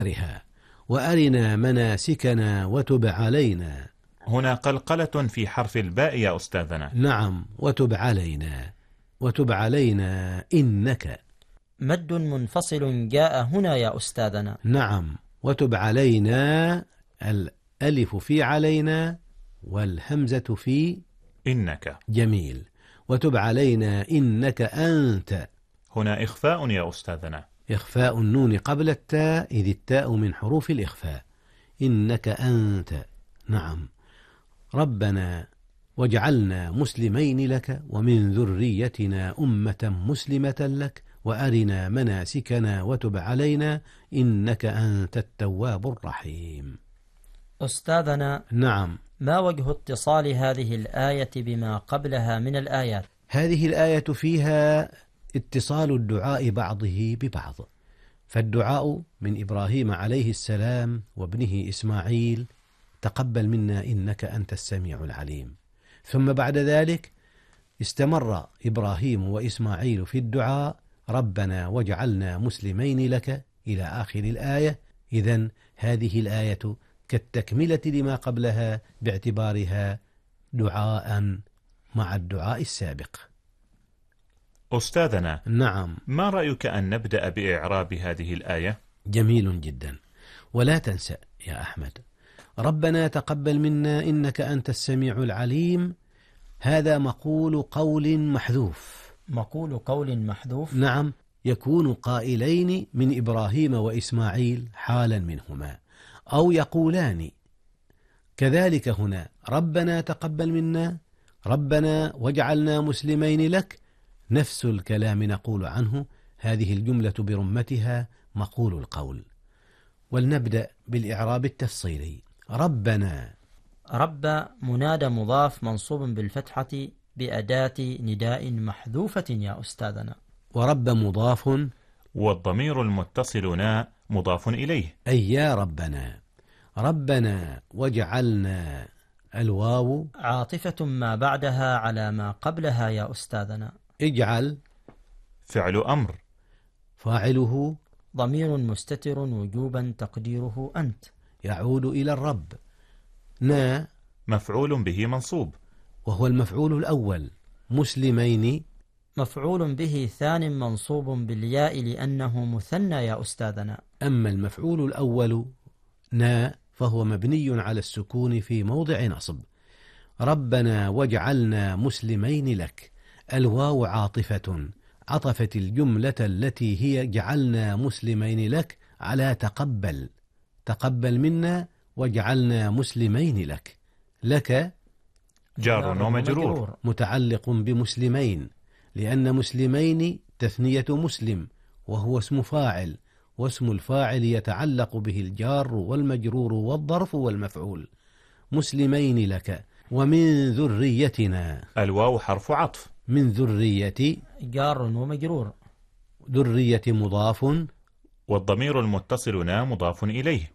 وأرنا مناسكنا وتب علينا. هنا قلقلة في حرف الباء يا أستاذنا. نعم، وتب علينا، وتب علينا إنك. مد منفصل جاء هنا يا أستاذنا. نعم، وتب علينا، الألف في علينا والهمزة في إنك. جميل. وتب علينا إنك أنت. هنا إخفاء يا أستاذنا. إخفاء النون قبل التاء، إذ التاء من حروف الإخفاء. إنك أنت. نعم. ربنا واجعلنا مسلمين لك ومن ذريتنا أمة مسلمة لك وأرنا مناسكنا وتب علينا إنك أنت التواب الرحيم. أستاذنا، نعم. ما وجه اتصال هذه الآية بما قبلها من الآيات؟ هذه الآية فيها اتصال الدعاء بعضه ببعض، فالدعاء من إبراهيم عليه السلام وابنه إسماعيل: تقبل منا إنك أنت السميع العليم. ثم بعد ذلك استمر إبراهيم وإسماعيل في الدعاء: ربنا واجعلنا مسلمين لك، إلى آخر الآية. إذن هذه الآية كالتكملة لما قبلها باعتبارها دعاء مع الدعاء السابق. أستاذنا، نعم. ما رأيك أن نبدأ بإعراب هذه الآية؟ جميل جدا. ولا تنسى يا أحمد: ربنا تقبل منا إنك أنت السميع العليم. هذا مقول قول محذوف. مقول قول محذوف؟ نعم، يكون قائلين من إبراهيم وإسماعيل حالا منهما، أو يقولان كذلك هنا: ربنا تقبل منا، ربنا واجعلنا مسلمين لك، نفس الكلام نقول عنه. هذه الجملة برمتها مقول القول. ولنبدأ بالإعراب التفصيلي. ربنا. رب منادى مضاف منصوب بالفتحة بأداة نداء محذوفة يا أستاذنا. ورب مضاف، والضمير المتصل نا مضاف إليه، أي يا ربنا. ربنا واجعلنا، الواو عاطفة ما بعدها على ما قبلها يا أستاذنا. اجعل فعل أمر، فاعله ضمير مستتر وجوبا تقديره أنت، يعود إلى الرب. نا مفعول به منصوب، وهو المفعول الأول. مسلمين مفعول به ثان منصوب بالياء لأنه مثنى يا أستاذنا. أما المفعول الأول نا فهو مبني على السكون في موضع نصب. ربنا واجعلنا مسلمين لك، الواو عاطفة عطفت الجملة التي هي جعلنا مسلمين لك على تقبل. تقبل منا واجعلنا مسلمين لك. لك جار ومجرور متعلق بمسلمين، لأن مسلمين تثنية مسلم وهو اسم فاعل، واسم الفاعل يتعلق به الجار والمجرور والظرف والمفعول. مسلمين لك ومن ذريتنا، الواو حرف عطف، من ذرية جار ومجرور، ذرية مضاف، والضمير المتصل نا مضاف إليه.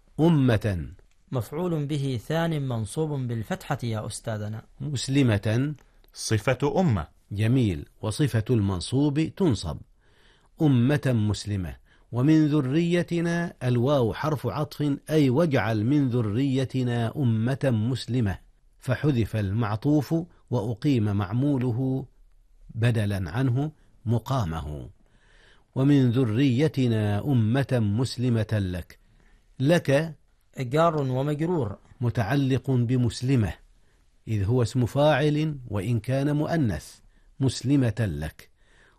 أمة مفعول به ثان منصوب بالفتحة يا أستاذنا. مسلمة صفة أمة. جميل. وصفة المنصوب تنصب. أمة مسلمة. ومن ذريتنا، الواو حرف عطف، أي واجعل من ذريتنا أمة مسلمة، فحذف المعطوف وأقيم معموله بدلا عنه مقامه. ومن ذريتنا أمة مسلمة لك. لك جار ومجرور متعلق بمسلمة، إذ هو اسم فاعل وإن كان مؤنث. مسلمة لك.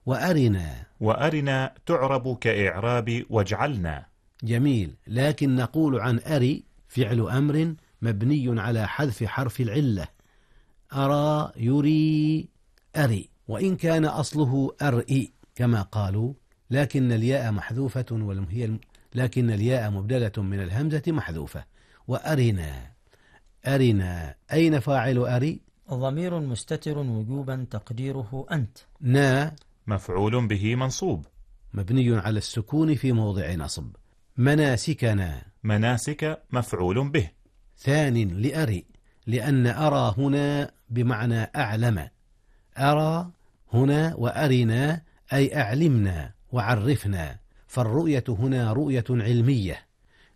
وأرنا تعرب كإعراب واجعلنا. جميل. لكن نقول عن أري فعل أمر مبني على حذف حرف العلة. أرى يري أري، وإن كان أصله أرئي كما قالوا، لكن الياء محذوفة، لكن الياء مبدلة من الهمزة محذوفة. وأرنا. أرنا، أين فاعل أري؟ ضمير مستتر وجوبا تقديره أنت. نا مفعول به منصوب، مبني على السكون في موضع نصب. مناسكنا. مناسك مفعول به، ثان لأري، لأن أرى هنا بمعنى أعلم. أرى هنا وأرنا أي أعلمنا وعرفنا، فالرؤية هنا رؤية علمية،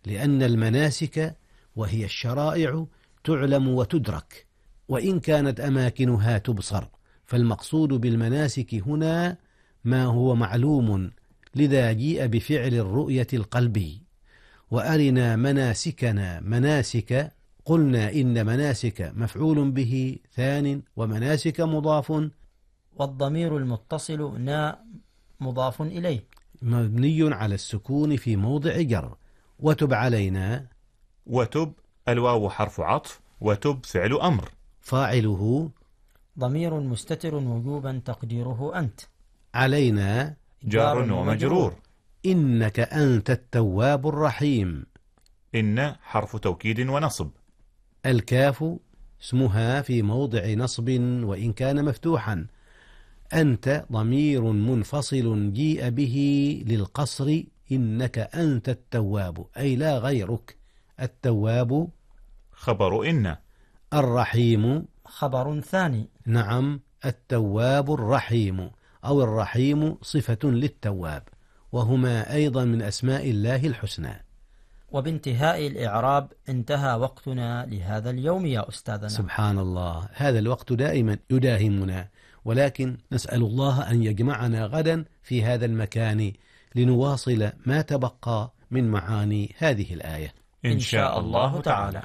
لأن المناسك وهي الشرائع تعلم وتدرك، وإن كانت أماكنها تبصر، فالمقصود بالمناسك هنا ما هو معلوم، لذا جيء بفعل الرؤية القلبي. وأرنا مناسكنا مناسك، قلنا إن مناسك مفعول به ثان، ومناسك مضاف، والضمير المتصل نا مضاف إليه مبني على السكون في موضع جر. وتب علينا، وتب الواو حرف عطف، وتب فعل أمر، فاعله ضمير مستتر وجوبا تقديره أنت، علينا جار ومجرور. إنك أنت التواب الرحيم. إن حرف توكيد ونصب. الكاف اسمها في موضع نصب وإن كان مفتوحا. أنت ضمير منفصل جيء به للقصر، إنك أنت التواب أي لا غيرك. التواب خبر إن. الرحيم خبر ثاني. نعم، التواب الرحيم، أو الرحيم صفة للتواب، وهما أيضا من أسماء الله الحسنى. وبانتهاء الإعراب انتهى وقتنا لهذا اليوم يا أستاذنا. سبحان الله، هذا الوقت دائما يداهمنا، ولكن نسأل الله أن يجمعنا غدا في هذا المكان لنواصل ما تبقى من معاني هذه الآية إن شاء الله تعالى.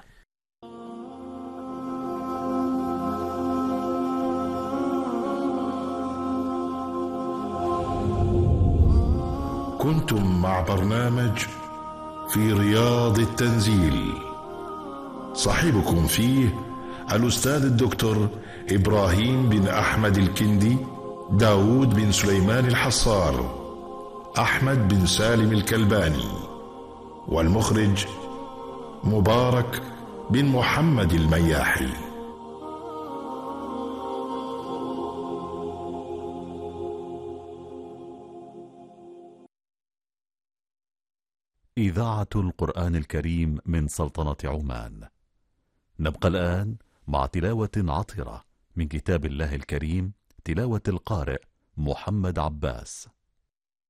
كنتم مع برنامج في رياض التنزيل، صاحبكم فيه الأستاذ الدكتور إبراهيم بن أحمد الكندي، داود بن سليمان الحصار، أحمد بن سالم الكلباني، والمخرج مبارك بن محمد المياحي. إذاعة القرآن الكريم من سلطنة عمان. نبقى الآن مع تلاوة عطرة من كتاب الله الكريم، تلاوة القارئ محمد عباس.